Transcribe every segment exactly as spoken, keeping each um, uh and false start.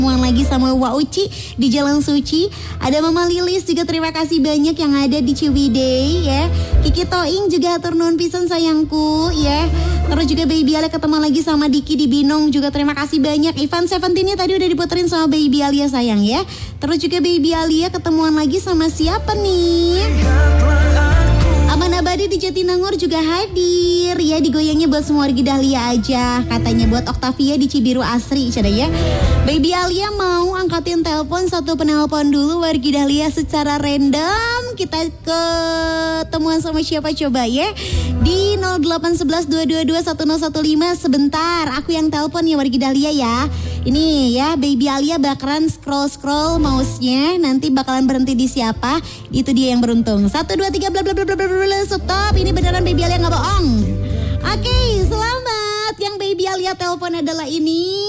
lagi sama Wa Uci di Jalan Suci. Ada Mama Lilis juga, terima kasih banyak yang ada di Ciwidey ya. Kiki Toing juga atur nuhun pisan sayangku ya. Terus juga Baby Alia ketemu lagi sama Diki di Binong juga, terima kasih banyak. Ivan Seventeen-nya tadi udah diputerin sama Baby Alia sayang ya. Terus juga Baby Alia ketemuan lagi sama siapa nih? Aman Abadi di Jatinangor juga hadir ya, digoyangnya buat semua warga Dahlia aja. Katanya buat Octavia di Cibiru Asri cara ya. Baby Alia mau angkatin telepon satu penelpon dulu warga Dahlia secara random. Kita ketemuan sama siapa coba ya? Di nol delapan satu satu dua dua dua satu nol satu lima. Sebentar, aku yang telepon ya warga Dahlia ya. Ini ya, Baby Alia bakalan scroll-scroll mouse-nya, nanti bakalan berhenti di siapa, itu dia yang beruntung. Satu, dua, tiga, bla bla bla bla bla bla, stop. Ini beneran Baby Alia gak bohong. Oke, okay, selamat. Yang Baby Alia telepon adalah ini.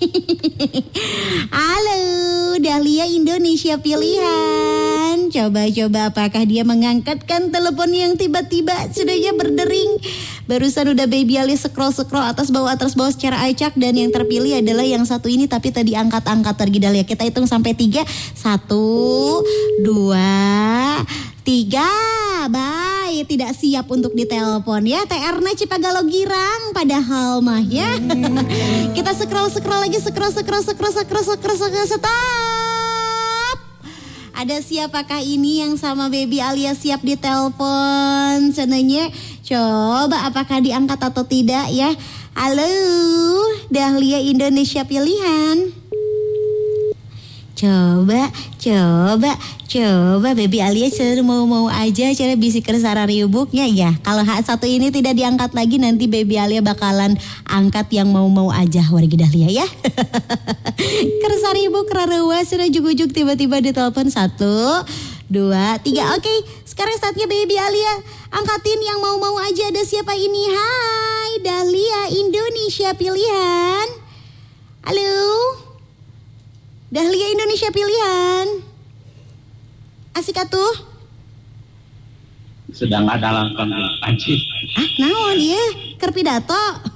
Halo, Dahlia Indonesia Pilihan. Coba-coba apakah dia mengangkatkan telepon yang tiba-tiba sudahnya berdering. Barusan udah Baby Alia scroll-scroll atas bawah atas bawah secara acak, dan yang terpilih adalah yang satu ini, tapi tadi angkat-angkat lagi Dahlia. Kita hitung sampai tiga. Satu, dua, tiga. Bye. Tidak siap untuk ditelepon ya. T R N Cipagalo Girang padahal mah ya. Kita scroll-scroll lagi, scroll-scroll scroll scroll scroll scroll stop. Ada siapakah ini yang sama Baby Alia siap ditelepon? Senanya coba apakah diangkat atau tidak ya. Halo, Dahlia Indonesia Pilihan. Coba, coba, coba Baby Alia mau-mau aja cara bisikan sarariubuknya ya. Kalau H satu ini tidak diangkat lagi, nanti Baby Alia bakalan angkat yang mau-mau aja warga Dahlia ya. Kersaribuk rarewa sudah jujuk-jujuk tiba-tiba ditelepon. Satu, dua, tiga. Oke, okay, sekarang saatnya Baby Alia angkatin yang mau-mau aja. Ada siapa ini? Hai, Dahlia Indonesia Pilihan. Halo, Dahlia Indonesia Pilihan. Asik atuh. Sedang ada langkah panci. Ah, naon ya? Keur pidato.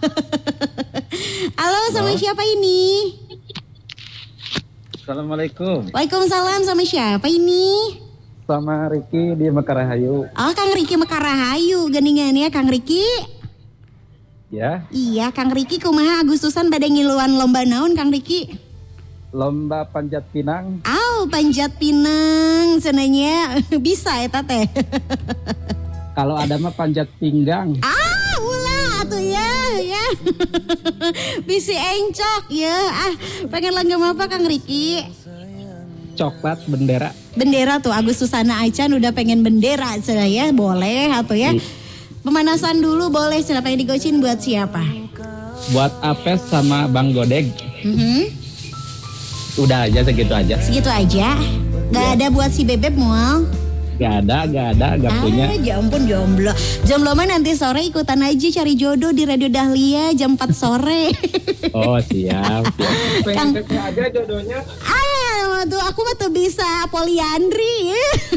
Halo, sama siapa ini? Assalamualaikum. Waalaikumsalam, sama siapa ini? Sama Riki di Mekarahayu. Oh, Kang Riki Mekarahayu, geningan ya Kang Riki. Ya. Iya, Kang Riki kumaha Agustusan bade ngiluan lomba naon Kang Riki? Lomba panjat pinang. Aw, panjat pinang senanya bisa eta teh. Kalau ada mah panjat pinggang. Ah, ulah atuh ya, ya. Bisi encok ya. Ah, pengen langgam apa Kang Riki? Coklat bendera. Bendera tuh Agustusana Acan udah pengen bendera cenah ya, boleh atau ya. Pemanasan dulu boleh, siapa yang digocin buat siapa? Buat Apes sama Bang Godeg. Mhm. Udah aja segitu aja. Segitu aja? Gak ya. Ada buat si Bebek mual? Gak ada, gak ada, gak ah, punya. Ya ampun jomblo. Jomblo mah nanti sore ikutan aja cari jodoh di Radio Dahlia jam empat sore. Oh siap. siap. Kang, aja jodohnya. Ah, tuh aku mah tuh bisa poliandri.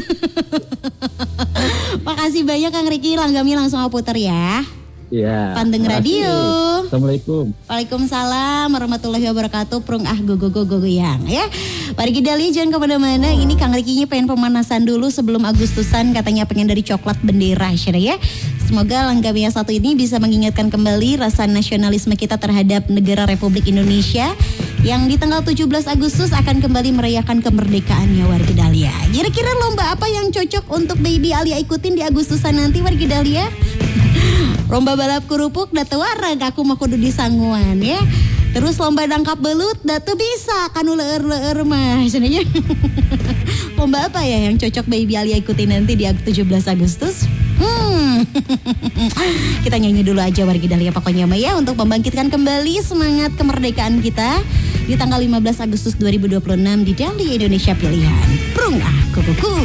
Makasih banyak Kang Riki, Langgami langsung aku puter ya. Iya. Pandeng Radio. Assalamualaikum. Waalaikumsalam warahmatullahi wabarakatuh. Prung ah go go go go yang ya. Warga Dahlia jangan kemana-mana. Ini Kang Rikinya pengen pemanasan dulu sebelum Agustusan. Katanya pengen dari coklat bendera ya. Semoga Langgami yang satu ini bisa mengingatkan kembali rasa nasionalisme kita terhadap negara Republik Indonesia yang di tanggal tujuh belas Agustus akan kembali merayakan kemerdekaannya warga Dahlia. Kira-kira lomba apa yang cocok untuk Baby Alia ikutin di Agustusan nanti warga Dahlia? Lomba balap kerupuk datu warag aku mah kudu disangguan ya. Terus lomba dangkap belut datu bisa kanu leur-leur mah sebenarnya. Lomba apa ya yang cocok Baby Alia ikutin nanti di tujuh belas Agustus? Hmm. Kita nyanyi dulu aja warga Dahlia pokoknya mah ya, untuk membangkitkan kembali semangat kemerdekaan kita di tanggal lima belas Agustus dua ribu dua puluh enam di Dahlia Indonesia Pilihan. Prung ah kuku.